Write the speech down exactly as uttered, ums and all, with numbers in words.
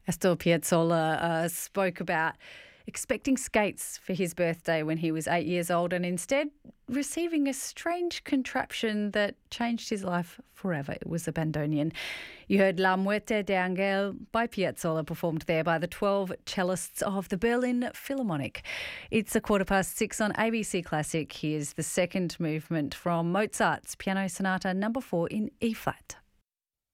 Astor Piazzolla uh, spoke about expecting skates for his birthday when he was eight years old and instead receiving a strange contraption that changed his life forever. It was a bandoneon. You heard La Muerte de Angel by Piazzolla, performed there by the twelve cellists of the Berlin Philharmonic. It's a quarter past six on A B C Classic. Here's the second movement from Mozart's Piano Sonata number four in E-flat.